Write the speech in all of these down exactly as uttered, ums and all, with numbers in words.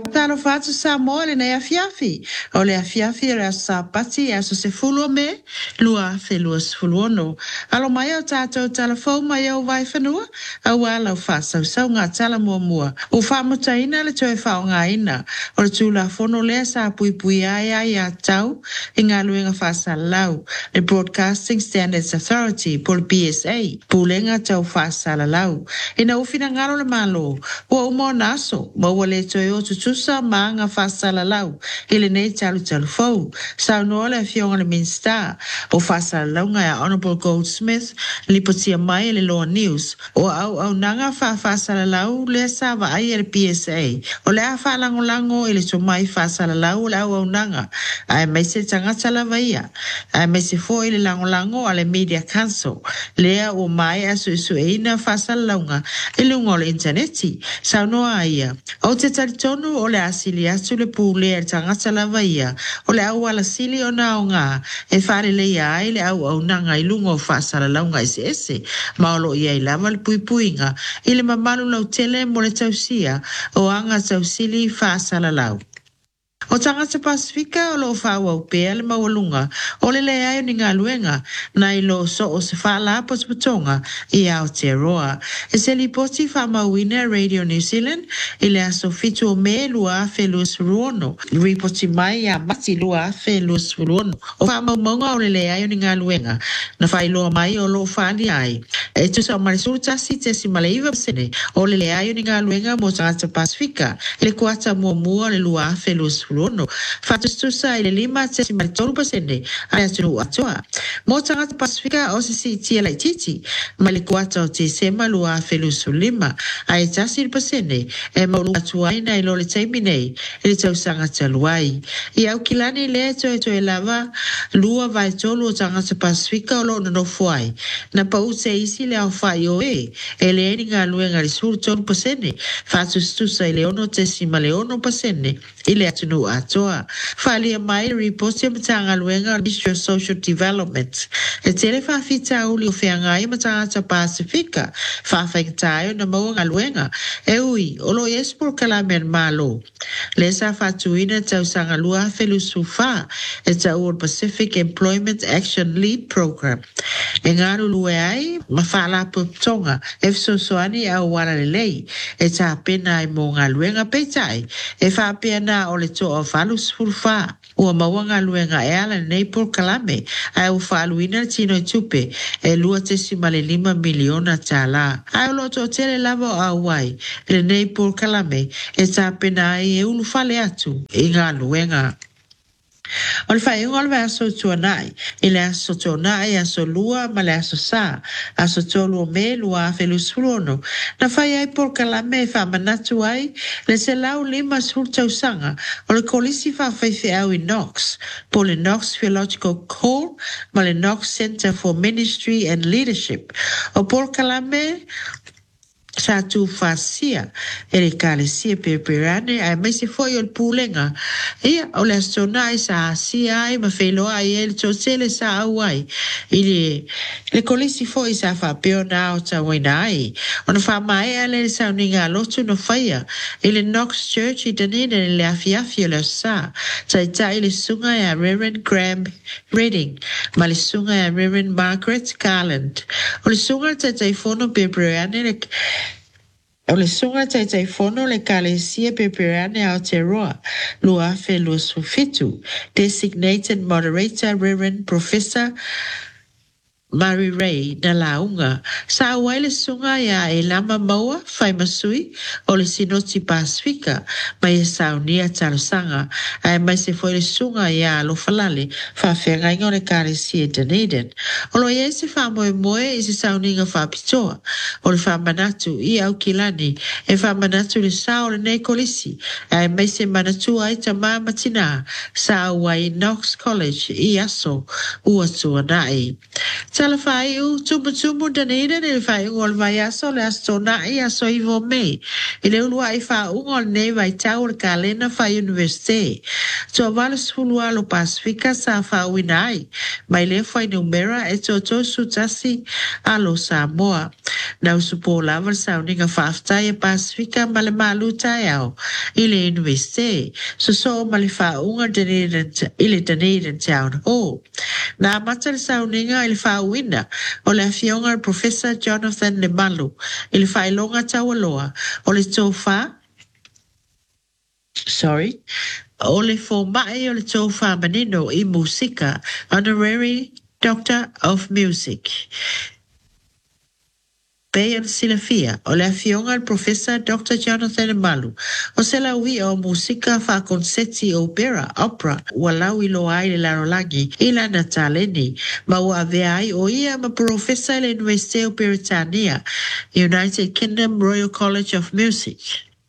Talo fatu sa mole na ya fiafi. O le fiafi ra sa pati ya so se fulo me lua fe lua sfuluono. Alo mai o tato telefon mai o vai whanua. A wala o fa sau sau ngā tala mua mua. O fa mutaina le toe fa o ngā ina. O le tūla fono lea sa pui pui ai ai a tau. I ngā luenga fa sa lau. Le Broadcasting Standards Authority po le B S A. Pulenga tau fa sa la lau. Ina ufina ngalo le malo. Ua umo naso. Ma ua le toe o tutusa ma nga fa sa la lau. Ile nei talu talu fau. Sa noa le fionga le minsta. O fa sa la lau ngai a Honorable Goldsmith. Lipotia mai le Law News. O au au nanga fa fa sa la lau le sa va ai le P S A. O le a fa lango lango ile so mai fa sa la lau le au au nanga. Ai mai se tangata la vaia. Ai mai se fo ile lango lango ale Media Council. Lea o mai asu isu eina fa sa la launga. Ile ngole interneti. Sa noa ia. O te taritonu o le asili atu le pule e tangata la vaia. O le au ala sili o na o ngā. E whare le ia ai le au au nanga i lungo fa sa la launga ese ese. Maolo ia i lava le pui puinga. Ile mamalu lau tele mo le tausia. O anga tausili fa sa la lau. O tangata Pasifika o lo whaua o pēa le mawalunga o le lea ai o ni ngā luenga na i lo so o se whaala potuputonga i Aotearoa. E se li poti whamauina Radio New Zealand i le aso fitu o me lua fe Louis Ruono. Ripoti mai a mati lua fe Louis Ruono. O whamaumonga o le lea ai o ni ngā luenga na whailoa mai o lo whaali ai. E tu sa marisuru tasi te si maleiva sene o le lea ai o ni ngā luenga mo tangata Pasifika i le kuata mua mua le lua fe Louis Ruono. Fatustusa ile lima tesi maritolu pasende aya tunu atua. Mo tangata Pasifika o se si tia lai titi malikuata o te sema lua felusu lima aya tasi pasende e maulu atua ina ilo le taiminei ile tau sangata luai. I au kilani le to e to e lava lua vai tolu o tangata Pasifika o lo no fuai. Na pa use isi le au fai o e e le eni ngā luenga li suru tolu pasende fatustusa ile ono tesi maleono pasende ile atunu atoa. Falia mai riposti matanga luenga Ministry of Social Development. E tele fa fita uli o whianga i matanga Pasifika. Fa whaikatāio na maua luenga. E ui, olo yespor kalamen malo. Le sa fatuina tau sanga lua felusu fa. E tau Pacific Employment Action Lead Program. E ngaru lue ai, mawhala putonga. E fsosoani au wala le lei. E ta pena i mo ngā luenga peitai. E fa pena o le to o falus fulfa. Ua mawanga luenga e ala nei por kalame. Ai u faluina tino tupe. E lua te simale lima miliona tala. Ai ulo to tele lava o awai. Le nei por kalame. E ta pena ai e ulu fale atu. I ngā luenga. O le whai ingo le aso tuanai, i le aso tuanai aso lua ma le aso sa, aso tolu o me lua felu surono. Na whai ai por kalame e whamanatu ai, le se lau lima sultau sanga, o le kolisi wha whaife au i Knox, po le Knox Theological Call, ma le Knox Center for Ministry and Leadership. O por kalame, sa tu fasia e le kalesia peperane ai mai se foi o pulenga ia o le astona i sa asia ai ma felo ai el totele sa awai ile le kolisi foi sa fa peona o ta wainai ona fa mai ale sa ninga lotu no faia ile Knox Church i tenine le afiafio le sa tai tai le sunga ya Reverend Graham Reading ma le sunga ya Reverend Margaret Garland o le sunga tai tai fono peperane le o le sunga tai tai fono le kalesia peperane Aotearoa lua fe lua sufitu designated moderator Reverend Professor Mary Ray na launga sa waile sunga ya e lama maua fai masui o le sinoti Pasifika mai e saunia talosanga ai mai se foi le sunga ya lo falale fa fenga ingo le karesi e Dunedin o lo ye se fa moe moe i se sauninga fa pitoa o le fa manatu i au kilani e fa manatu le sao le nei kolisi ai mai se manatu ai ta matina sa wai Knox College i aso ua tuanai Tala fai u tumu tumu danida ne fai ngol vai aso le aso na i aso i vo me. I le ulua i fa ungol ne vai tau le kalena fai universite. So vale sfulua lo Pasifika sa fa winai. Mai le fai numera e to to sutasi alo Samoa. Na usupo lava sa uninga fafta e Pasifika male malu tai au. I le universite. So so male fa unga danida ile danida town ho. Na matal sa uninga il fa wina o le afionga Professor Jonathan Lemalu il fa ilonga tawaloa o le tofa sorry o le fo mai o le tofa manino i musika honorary Doctor of Music Bayan Silafia o le afionga al Professor Doctor Jonathan Malu o se la ui o musika fa concerti opera opera walau i lo ai le larolangi i la nataleni ma ua avea ai o ia ma Professor le Universite o Britannia United Kingdom Royal College of Music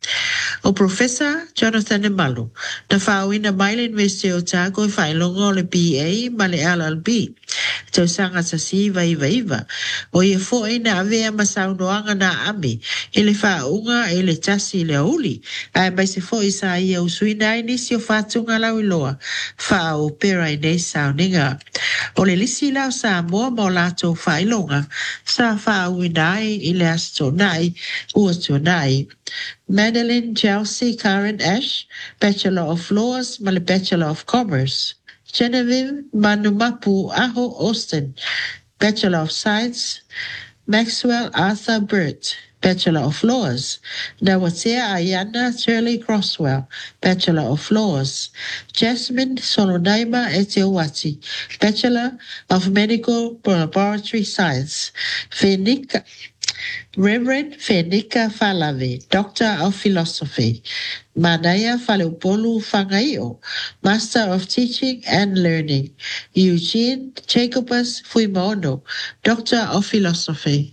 o Professor Jonathan Malu na whauina mai le Universite o Tago i whailongo le B A ma le L L B tau sanga sa siva iva iva o ia fo ina avea masaunoanga na ami i le whaunga i le tasi le uli ai mai se fo isa ia usuina i nisi o whatunga lau iloa wha o pera i nei sauninga o le lisi lau sa moa mo lato whailonga sa whauinai i le astonai uatonai Madeline Chelsea Karen Ash, Bachelor of Laws, Male Bachelor of Commerce. Genevieve Manumapu Aho Austin, Bachelor of Science. Maxwell Arthur Burt, Bachelor of Laws. Nawatea Ayana Shirley Crosswell, Bachelor of Laws. Jasmine Solonaima Etiowati, Bachelor of Medical Laboratory Science. Fenika Reverend Fenika Falave, Doctor of Philosophy. Manaya Falupolu Fangaio, Master of Teaching and Learning. Eugene Jacobus Fuimono, Doctor of Philosophy.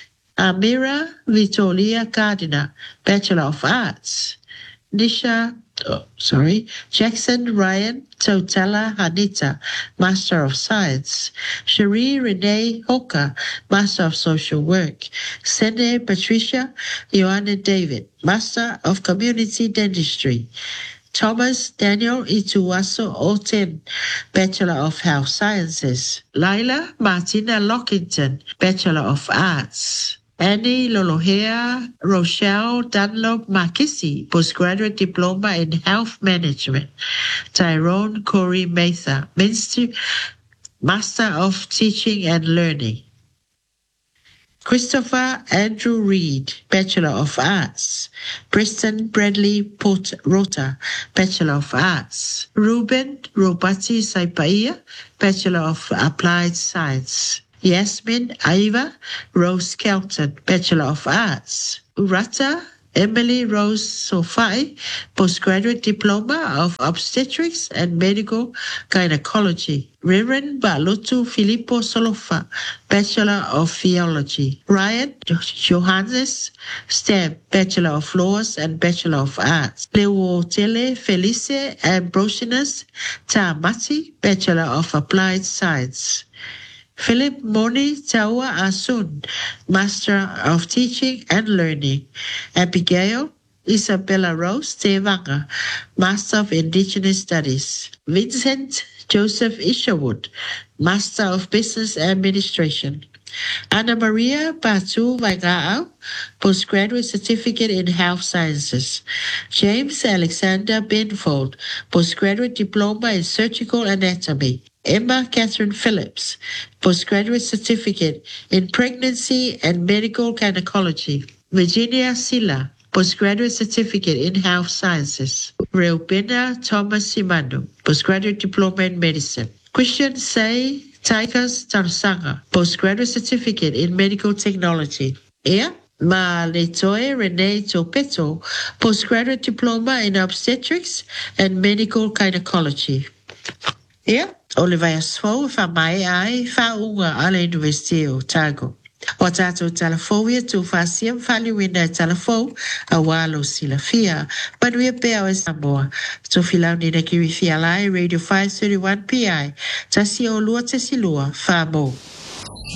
Amira Vitolia Cardina, Bachelor of Arts. Nisha, oh, sorry, Jackson Ryan Totala Hanita, Master of Science. Cherie Renee Hoka, Master of Social Work. Sene Patricia Ioana David, Master of Community Dentistry. Thomas Daniel Ituaso Oten, Bachelor of Health Sciences. Lila Martina Lockington, Bachelor of Arts. Annie Lolohea Rochelle Dunlop Markisi, Postgraduate Diploma in Health Management. Tyrone Corey Mather, Ministry, Master of Teaching and Learning. Christopher Andrew Reed, Bachelor of Arts. Preston Bradley Port Rota, Bachelor of Arts. Ruben Robati Saipaia, Bachelor of Applied Science. Yasmin Aiva Rose Kelton, Bachelor of Arts. Urata Emily Rose Sofai, Postgraduate Diploma of Obstetrics and Medical Gynecology. Reverend Balotu Filippo Solofa, Bachelor of Theology. Ryan Johannes Stem, Bachelor of Laws and Bachelor of Arts. Leotele Felice Ambrosius Tamati, Bachelor of Applied Science. Philip Moni Taua Asun, Master of Teaching and Learning. Abigail Isabella Rose Tevanga, Master of Indigenous Studies. Vincent Joseph Isherwood, Master of Business Administration. Anna Maria Batu Vaigao, Postgraduate Certificate in Health Sciences. James Alexander Binfold, Postgraduate Diploma in Surgical Anatomy. Emma Catherine Phillips, Postgraduate Certificate in Pregnancy and Medical Gynecology. Virginia Silla, Postgraduate Certificate in Health Sciences. Reubina Thomas Simano, Postgraduate Diploma in Medicine. Christian Say Taikas Tarsanga, Postgraduate Certificate in Medical Technology. Ea Maletoe Renee Topeto, Postgraduate Diploma in Obstetrics and Medical Gynecology. Ea Oliver Asfo fa mai ai fa unga ala University o Tago. O tato talafovia tu fasiam fali wina talafo a walo silafia, but we appear as Samoa. So filauni na kiri fialai Radio five thirty-one P I, tasi o lua tesi lua, fa mo.